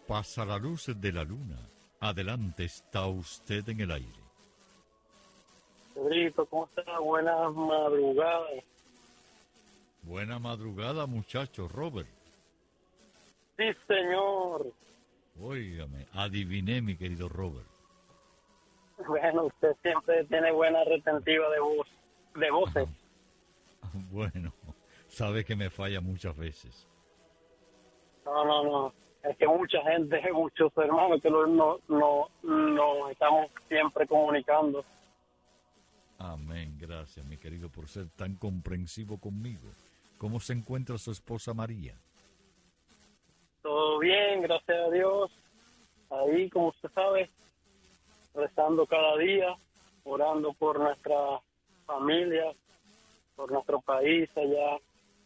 Pasa la luz de la luna. Adelante, está usted en el aire. Pedrito, ¿cómo está? Buenas madrugadas. Buena madrugada, muchacho Robert. Sí, señor. Óigame, adiviné, mi querido Robert. Bueno, usted siempre tiene buena retentiva de voces. Bueno, sabe que me falla muchas veces. No. Es que mucha gente, muchos hermanos que no estamos siempre comunicando. Amén, gracias, mi querido, por ser tan comprensivo conmigo. ¿Cómo se encuentra su esposa María? Todo bien, gracias a Dios. Ahí, como usted sabe, rezando cada día, orando por nuestra familia, por nuestro país allá.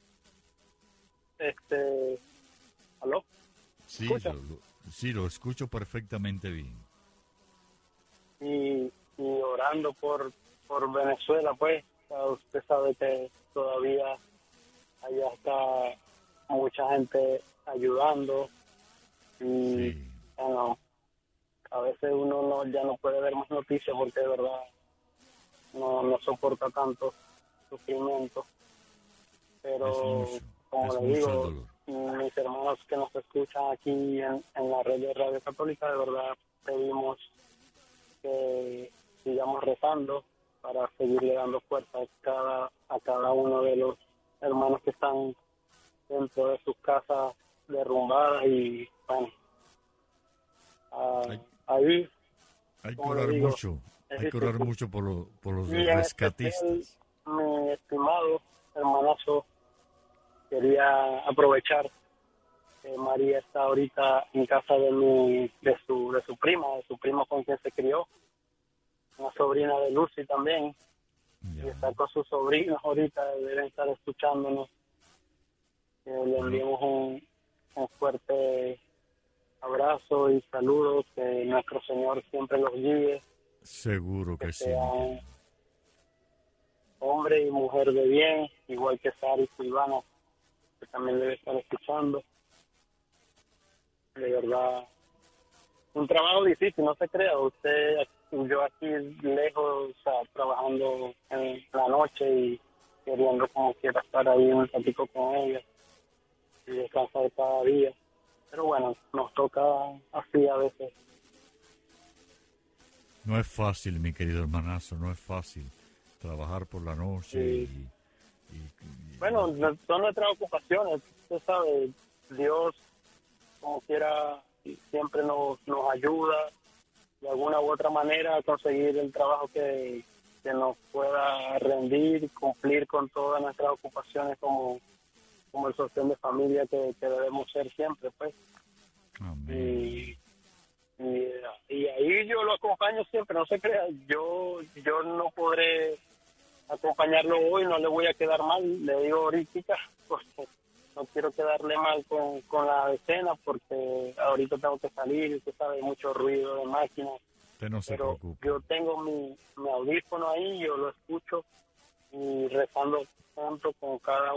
¿Aló? Sí, ¿Escucha? sí, lo escucho perfectamente bien. Y orando por Venezuela, pues. Usted sabe que todavía allá está mucha gente ayudando y Sí, bueno, a veces uno ya no puede ver más noticias porque de verdad no soporta tanto sufrimiento, pero como es le mucho el digo, dolor. mis hermanos que nos escuchan aquí en la red de Radio Católica, de verdad pedimos que sigamos rezando para seguirle dando fuerza a cada uno de los hermanos que están dentro de sus casas derrumbadas y bueno, Hay, ahí, hay que como le orar digo, mucho, es hay que orar difícil. mucho por los Y en especial, rescatistas. mi estimado hermanazo, quería aprovechar que María está ahorita en casa de su prima con quien se crió, una sobrina de Lucy también, Ya. y está con sus sobrinos ahorita, deben estar escuchándonos. Le Bueno, enviamos un fuerte abrazo y saludos, que nuestro Señor siempre los guíe, seguro que que sí, mi sean querido. hombre y mujer de bien, igual que Sara y Silvana, que también debe estar escuchando. De verdad, un trabajo difícil, no se crea. Yo aquí lejos, o sea, trabajando en la noche y queriendo como quiera estar ahí un ratico con ella y descansar cada día. Pero bueno, nos toca así a veces. No es fácil, mi querido hermanazo, no es fácil trabajar por la noche Y bueno, y- son nuestras ocupaciones. Usted sabe, Dios, como quiera, siempre nos ayuda de alguna u otra manera a conseguir el trabajo que nos pueda rendir y cumplir con todas nuestras ocupaciones como el sostén de familia que debemos ser siempre, pues. amén. Y, y ahí yo lo acompaño siempre, no se crea. Yo no podré acompañarlo hoy, no le voy a quedar mal, le digo ahorita, porque no quiero quedarle mal con la escena, porque ahorita tengo que salir, usted sabe, mucho ruido de máquinas, Usted no se pero preocupe. yo tengo mi audífono ahí, yo lo escucho y rezando junto con cada